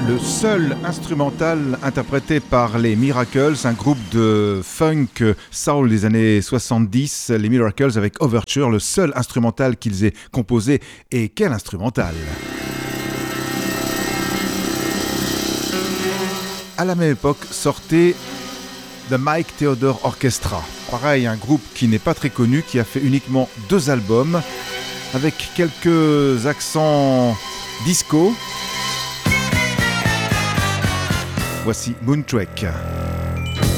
le seul instrumental interprété par les Miracles, un groupe de funk soul des années 70, les Miracles avec Overture, le seul instrumental qu'ils aient composé. Et quel instrumental! À la même époque sortait The Mike Theodore Orchestra. Pareil, un groupe qui n'est pas très connu, qui a fait uniquement 2 albums, avec quelques accents disco. Voici Moontrack.